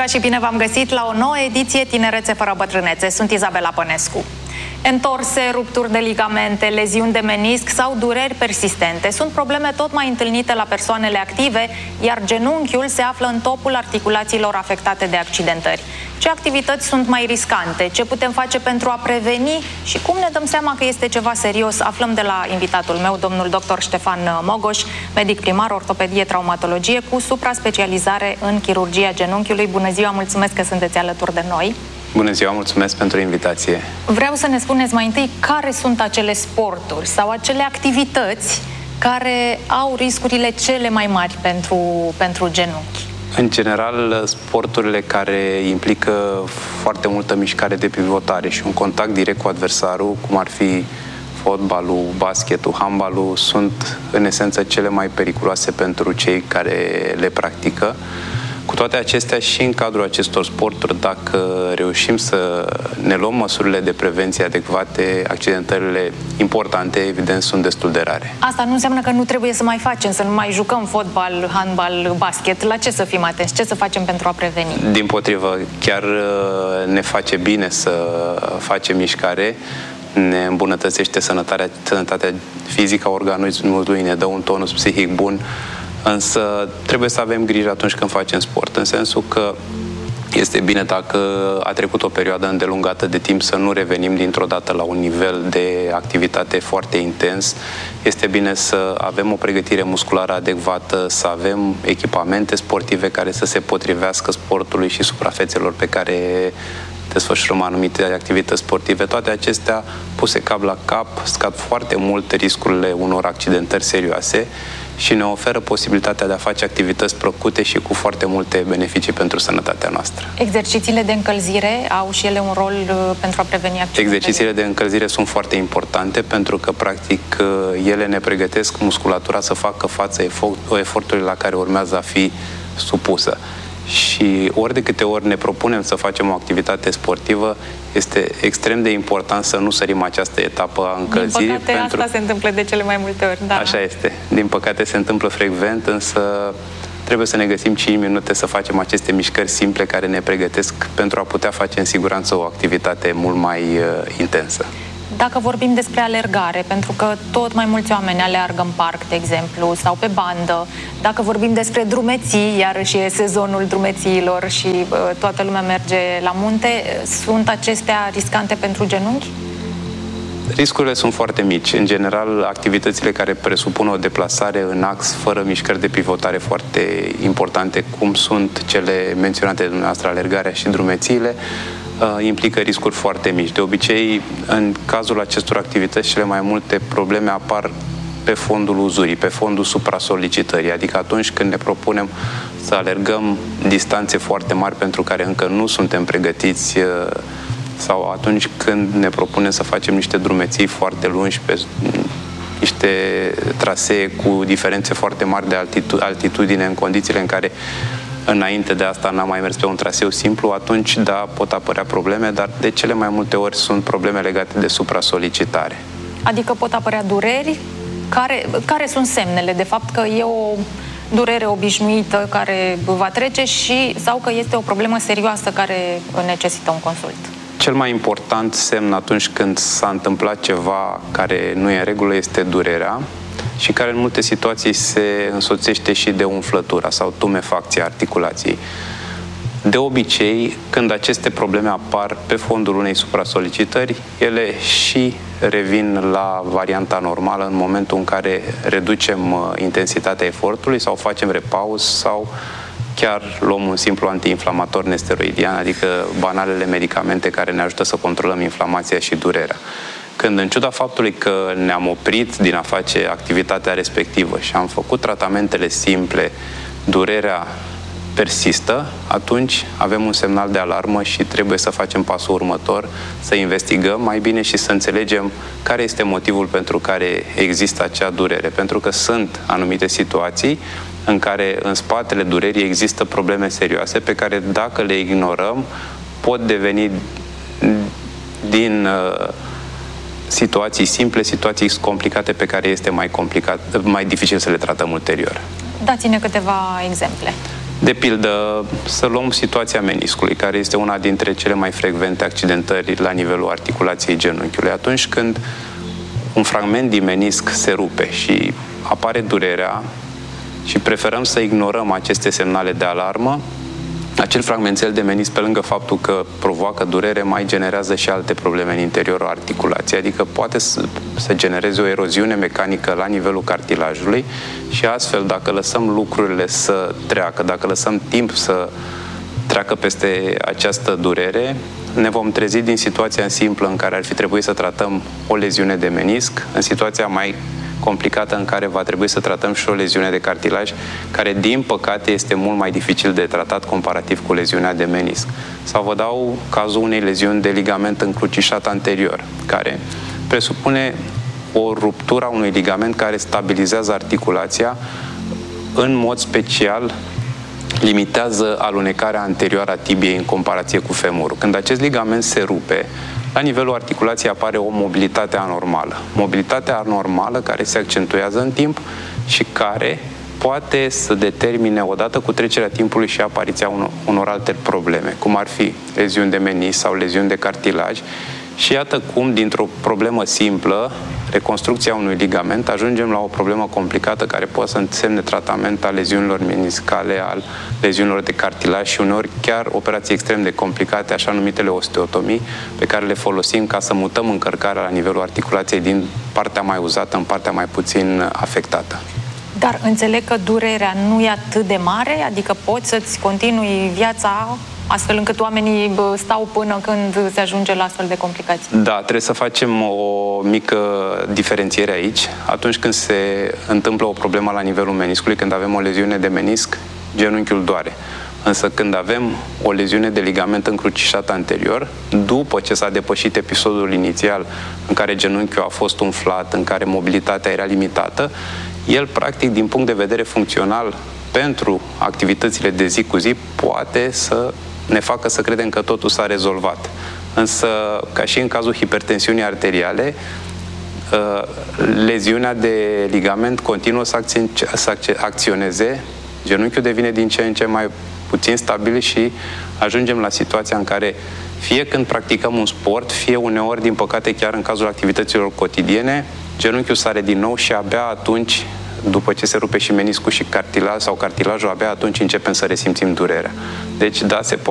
ziua și bine v-am găsit la o nouă ediție Tinerețe fără bătrânețe. Sunt Izabela Pănescu. Întorse, rupturi de ligamente, leziuni de menisc sau dureri persistente sunt probleme tot mai întâlnite la persoanele active, iar genunchiul se află în topul articulațiilor afectate de accidentări. Ce activități sunt mai riscante? Ce putem face pentru a preveni? Și cum ne dăm seama că este ceva serios? Aflăm de la invitatul meu, domnul dr. Ștefan Mogoș, medic primar, ortopedie, traumatologie, cu supra-specializare în chirurgia genunchiului. Bună ziua, mulțumesc că sunteți alături de noi. Bună ziua, mulțumesc pentru invitație. Vreau să ne spuneți mai întâi care sunt acele sporturi sau acele activități care au riscurile cele mai mari pentru genunchi. În general, sporturile care implică foarte multă mișcare de pivotare și un contact direct cu adversarul, cum ar fi fotbalul, basketul, handbalul, sunt în esență cele mai periculoase pentru cei care le practică. Cu toate acestea, și în cadrul acestor sporturi, dacă reușim să ne luăm măsurile de prevenție adecvate, accidentările importante, evident, sunt destul de rare. Asta nu înseamnă că nu trebuie să mai facem, să nu mai jucăm fotbal, handbal, basket. La ce să fim atenți? Ce să facem pentru a preveni? Dimpotrivă, chiar ne face bine să facem mișcare, ne îmbunătățește sănătatea fizică a organismului, ne dă un tonus psihic bun. Însă trebuie să avem grijă atunci când facem sport, în sensul că este bine dacă a trecut o perioadă îndelungată de timp să nu revenim dintr-o dată la un nivel de activitate foarte intens. Este bine să avem o pregătire musculară adecvată, să avem echipamente sportive care să se potrivească sportului și suprafețelor pe care desfășurăm anumite activități sportive. Toate acestea puse cap la cap scad foarte mult riscurile unor accidentări serioase și ne oferă posibilitatea de a face activități plăcute și cu foarte multe beneficii pentru sănătatea noastră. Exercițiile de încălzire au și ele un rol pentru a preveni accidentele? Exercițiile de încălzire sunt foarte importante pentru că, practic, ele ne pregătesc musculatura să facă față eforturilor la care urmează a fi supusă. Și ori de câte ori ne propunem să facem o activitate sportivă, este extrem de important să nu sărim această etapă a încălzirii. Din păcate, asta se întâmplă de cele mai multe ori. Da. Așa este. Din păcate se întâmplă frecvent, însă trebuie să ne găsim 5 minute să facem aceste mișcări simple care ne pregătesc pentru a putea face în siguranță o activitate mult mai intensă. Dacă vorbim despre alergare, pentru că tot mai mulți oameni aleargă în parc, de exemplu, sau pe bandă, dacă vorbim despre drumeții, iarăși e sezonul drumețiilor și toată lumea merge la munte, sunt acestea riscante pentru genunchi? Riscurile sunt foarte mici. În general, activitățile care presupun o deplasare în ax fără mișcări de pivotare foarte importante, cum sunt cele menționate de dumneavoastră, alergarea și drumețiile, implică riscuri foarte mici. De obicei, în cazul acestor activități, cele mai multe probleme apar pe fondul uzurii, pe fondul supra-solicitării, adică atunci când ne propunem să alergăm distanțe foarte mari pentru care încă nu suntem pregătiți, sau atunci când ne propunem să facem niște drumeții foarte lungi pe niște trasee cu diferențe foarte mari de altitudine, în condițiile în care înainte de asta n-am mai mers pe un traseu simplu, atunci, da, pot apărea probleme, dar de cele mai multe ori sunt probleme legate de supra-solicitare. Adică pot apărea dureri? Care sunt semnele, de fapt, că e o durere obișnuită care va trece sau că este o problemă serioasă care necesită un consult? Cel mai important semn atunci când s-a întâmplat ceva care nu e în regulă este durerea, și care în multe situații se însoțește și de umflătura sau tumefacția articulației. De obicei, când aceste probleme apar pe fondul unei supra-solicitări, ele și revin la varianta normală în momentul în care reducem intensitatea efortului sau facem repaus sau chiar luăm un simplu antiinflamator nesteroidian, adică banalele medicamente care ne ajută să controlăm inflamația și durerea. Când, în ciuda faptului că ne-am oprit din a face activitatea respectivă și am făcut tratamentele simple, durerea persistă, atunci avem un semnal de alarmă și trebuie să facem pasul următor, să investigăm mai bine și să înțelegem care este motivul pentru care există acea durere. Pentru că sunt anumite situații în care în spatele durerii există probleme serioase pe care, dacă le ignorăm, pot deveni din situații simple, situații complicate pe care este mai dificil să le tratăm ulterior. Dați-ne câteva exemple. De pildă, să luăm situația meniscului, care este una dintre cele mai frecvente accidentări la nivelul articulației genunchiului. Atunci când un fragment din menisc se rupe și apare durerea și preferăm să ignorăm aceste semnale de alarmă, acel fragmentel de menisc, pe lângă faptul că provoacă durere, mai generează și alte probleme în interiorul articulației, adică poate să genereze o eroziune mecanică la nivelul cartilajului și astfel, dacă lăsăm lucrurile să treacă, dacă lăsăm timp să treacă peste această durere, ne vom trezi din situația simplă în care ar fi trebuit să tratăm o leziune de menisc, în situația mai complicată în care va trebui să tratăm și o leziune de cartilaj, care, din păcate, este mult mai dificil de tratat comparativ cu leziunea de menisc. Sau vă dau cazul unei leziuni de ligament încrucișat anterior, care presupune o ruptură a unui ligament care stabilizează articulația, în mod special limitează alunecarea anterioară a tibiei în comparație cu femurul. Când acest ligament se rupe, la nivelul articulației apare o mobilitate anormală. Mobilitatea anormală care se accentuează în timp și care poate să determine, odată cu trecerea timpului, și apariția unor alte probleme, cum ar fi leziuni de menisc sau leziuni de cartilaj. Și iată cum, dintr-o problemă simplă, reconstrucția unui ligament, ajungem la o problemă complicată care poate să însemne tratament al leziunilor meniscale, al leziunilor de cartilaj și uneori chiar operații extrem de complicate, așa numitele osteotomii, pe care le folosim ca să mutăm încărcarea la nivelul articulației din partea mai uzată în partea mai puțin afectată. Dar înțeleg că durerea nu e atât de mare, adică poți să-ți continui viața astfel încât oamenii stau până când se ajunge la astfel de complicații. Da, trebuie să facem o mică diferențiere aici. Atunci când se întâmplă o problemă la nivelul meniscului, când avem o leziune de menisc, genunchiul doare. Însă când avem o leziune de ligament încrucișat anterior, după ce s-a depășit episodul inițial în care genunchiul a fost umflat, în care mobilitatea era limitată, el, practic, din punct de vedere funcțional, pentru activitățile de zi cu zi, poate să ne facă să credem că totul s-a rezolvat. Însă, ca și în cazul hipertensiunii arteriale, leziunea de ligament continuă să acționeze, genunchiul devine din ce în ce mai puțin stabil și ajungem la situația în care, fie când practicăm un sport, fie uneori, din păcate, chiar în cazul activităților cotidiene, genunchiul sare din nou și abia atunci, după ce se rupe și meniscul și cartilaj sau cartilajul, abia atunci începem să resimțim durerea. Deci, da, se poate